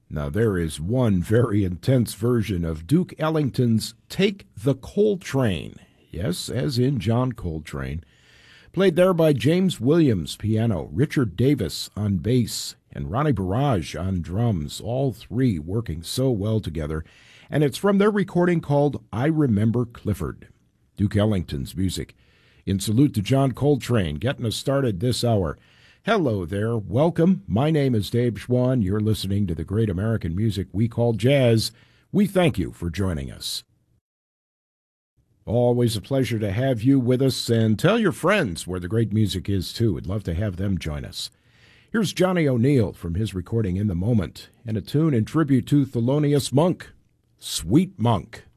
Now, there is one very intense version of Duke Ellington's Take the Coltrane. Yes, as in John Coltrane. Played there by James Williams, piano, Richard Davis on bass, and Ronnie Barrage on drums, all three working so well together. And it's from their recording called I Remember Clifford. Duke Ellington's music. In salute to John Coltrane, getting us started this hour. Hello there, welcome. My name is Dave Schwann. You're listening to the great American music we call jazz. We thank you for joining us. Always a pleasure to have you with us, and tell your friends where the great music is too. We'd love to have them join us. Here's Johnny O'Neill from his recording In the Moment, and a tune in tribute to Thelonious Monk, Sweet Monk.